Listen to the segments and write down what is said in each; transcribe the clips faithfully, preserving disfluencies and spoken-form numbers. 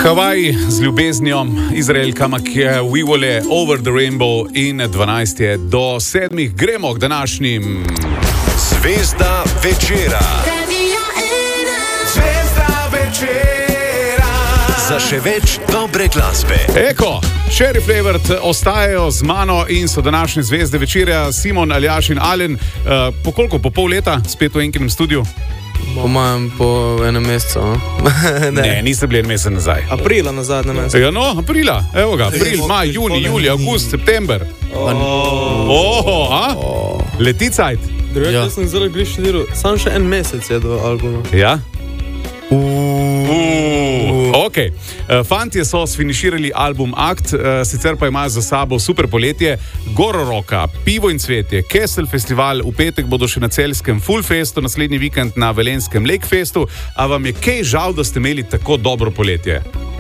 Havaj z ljubeznijo, Izraelka Makije, We Wole, Over the Rainbow in dvanajst je do sedmih. Gremo k današnjim. Zvezda večera. Zvezda večera. Za še več dobre glasbe. Eko, Sheriff Levert ostajajo z mano in so današnje zvezde večera. Simon, Aljaš in Alen, uh, po koliko? Po pol leta spet v enkinem studiu? Po mojem, po enem mesecu. ne. ne, niste bili en mesec nazaj. Aprila nazaj, ne mesec. Ja, no, aprila. Evo ga, april, maj, juni, juli, avgust, september. Oho, a? Leti cajt. Drugače, jaz sem zelo bliž študiral. Sam še en mesec je do albuma. Ja? Ok, fantje so sfiniširali album Akt, sicer pa imajo za sabo super poletje, Gororoka, Pivo in cvetje, Kesel festival, v petek bodo še na Celjskem Full Festu, naslednji vikend na Velenskem Lake Festu. A vam je kaj žal, da ste imeli tako dobro poletje?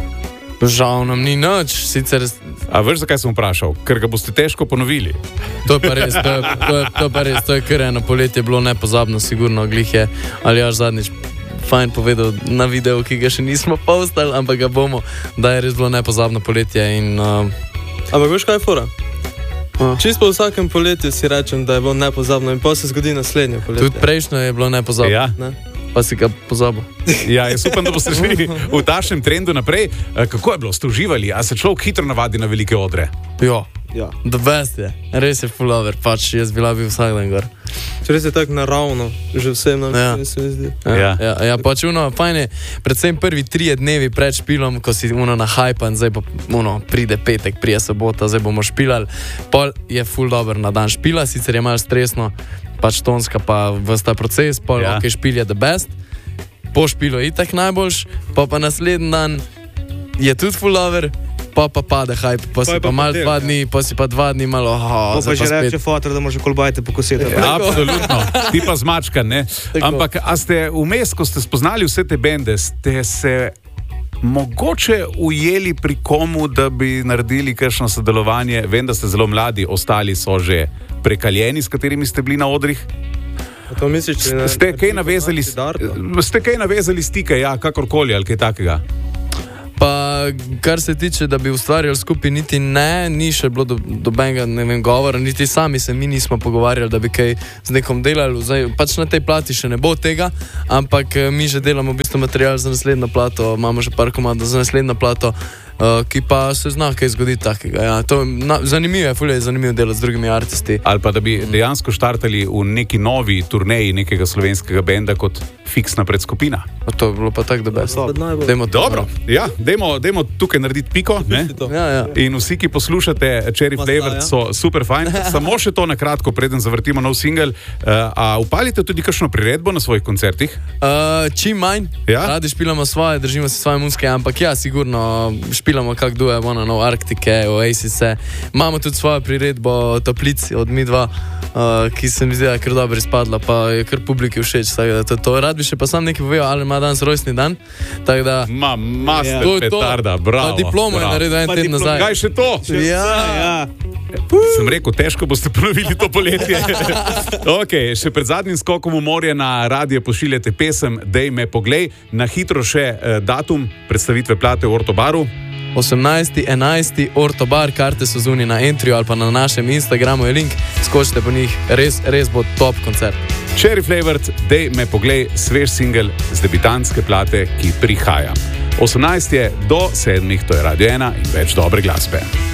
Žal nam ni nič, sicer... A veš, zakaj sem vprašal? Ker ga boste težko ponovili. To je pa res, to je, to je, to je pa res, to je kar eno poletje bilo nepozabno, sigurno, glih je, ali až zadnjič fajn povedal na videu, ki ga še nismo postali, ampak ga bomo, da je res bilo nepozabno poletje in... Uh... Ampak veš, kaj je fora? Uh. Čisto po vsakem poletju si rečem, da je bilo nepozabno in pa se zgodi naslednje poletje. Tudi prejšnjo je bilo nepozabno. Ja. Ne? Pa si ga pozabil. Ja, jaz upam, da boste šli v tašnem trendu naprej. Kako je bilo? Ste uživali? A se človek hitro navadi na velike odre? Jo. Ja. The best je. Res je full over, pač jaz bila bi vsak dan gor. Če res je tako naravno, že vsem nam ja. se mi zdi. Ja, ja. ja, ja pač uno, fajn je, predvsem prvi trije dnevi pred špilom, ko si uno na hajpan, zdaj pa uno, pride petek, prije sobota, zdaj bomo špilali, pol je full over na dan špila, sicer je malo stresno, pač tonska pa vsta proces, pol ja. ok, špil je the best, po špilu je itak najboljš, pa pa naslednji dan je tudi full over, pa pa pade hype, pa, pa si pa, pa malo dva dni, pa si pa dva dni malo, oh, pa že reče fotor, da može kolbajte pokositi. Ja, absolutno, ti pa zmačkan, ne? Ampak, a ste vmes, ko ste spoznali vse te bende, ste se mogoče ujeli pri komu, da bi naredili kakšno sodelovanje? Vem, da ste zelo mladi, ostali so že prekaljeni, s katerimi ste bili na odrih. To misliš, če ne, ste kaj navezali, ste kaj navezali stike, ja, kakorkoli, ali kaj takega? Pa, kar se tiče, da bi ustvarjali skupaj, niti ne, ni še bilo do, dobenega, ne vem, govora, niti sami se mi nismo pogovarjali, da bi kaj z nekom delali. Zdaj, pač na tej plati še ne bo tega, ampak mi že delamo v bistvu material za naslednjo plato, imamo že par komadov za naslednjo plato, uh, ki pa se zna kaj zgoditi takega. Ja, to, na, zanimivo je, fulje je zanimivo delati z drugimi artisti. Ali pa da bi dejansko štartali v neki novi turneji nekega slovenskega benda kot fiksna predskupina. To je bilo pa tako, da best. Dajmo to. Dobro, ja, dajmo, dajmo tukaj narediti piko, ne? Ja, ja. In vsi, ki poslušate Sheriff Levert, so super fajn. Samo še to na kratko, preden zavrtimo nov singel. Uh, a upalite tudi kakšno priredbo na svojih koncertih? Uh, čim manj. Ja? Radi špilamo svoje, držimo se svoje muzike, ampak ja, sigurno špilamo kak duje, ono, no, Arktike, Oasise. Imamo tudi svojo priredbo Toplici od mi dva, uh, ki se mi zdi, da je kar dobro izpadla, pa je kar publiki všeč. Tako da to, to rad bi še pa sam nekaj povedal, ali ima danes rojstni dan. Tak da, ma, master ja. petarda, bravo. Pa diplomo bravo. Je naredil en teden nazaj. Kaj še to? Ja, ja. Sem rekel, težko boste ponovili to poletje. Ok, še pred zadnjim skokom v morje na radio pošiljate pesem Dej me poglej. Na hitro še eh, datum predstavitve plate v Ortobaru. osemnajsti enajsti Ortobar, karte so zunaj na Entryju ali pa na našem Instagramu je link, skočite po njih, res, res bo top koncert. Sheriff Levert, Dej me poglej, svež singel z debitantske plate, ki prihaja. osemnajst je do sedmih, to je Radio ena in več dobre glasbe.